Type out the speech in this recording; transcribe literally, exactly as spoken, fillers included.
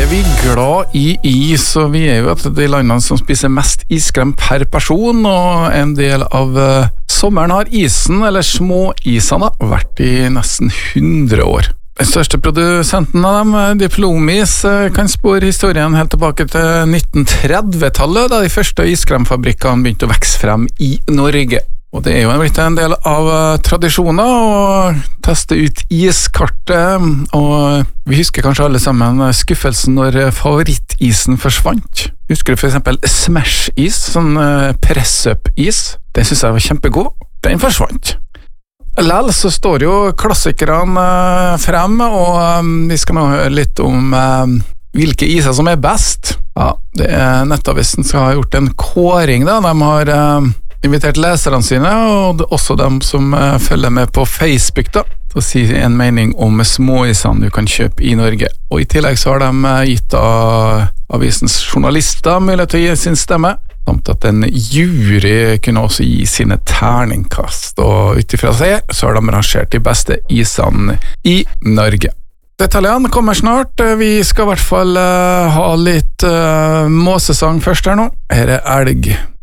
vi glad i is, og vi er jo et av de landene som spiser mest iskrem per person, og en del av uh, sommeren har isen, eller småisene, vært i nesten hundre år. Den største produsenten av dem, Diplomis, kan spore historien helt tilbake til nitten tretti-tallet, da de første iskremfabrikkene begynte å vokse frem i Norge. Og det er jo blitt en del av tradisjoner å teste ut iskartet, og vi husker kanskje alle sammen skuffelsen når favorittisen forsvant. Husker du for eksempel Smash-is, sånn press-up-is? Den synes jeg var kjempegod. Den forsvant. Lell så står jo klassikerne frem, og vi skal nå høre litt om hvilke iser som er best. Ja, det er Nettavisen som har gjort en kåring da. De har invitert leserne sine, og også dem som følger med på Facebook da, til å si en mening om småisene du kan kjøpe i Norge. Og i tillegg så har de gitt av avisens journalister mulighet til å gi sin stemme, samt at en jury kunne også gi sine terningkast, og utifra seg så har de rangert de beste isene i Norge. Detaljene kommer snart. Vi skal i hvert fall uh, ha litt uh, måsesang først her nå. Her er elg.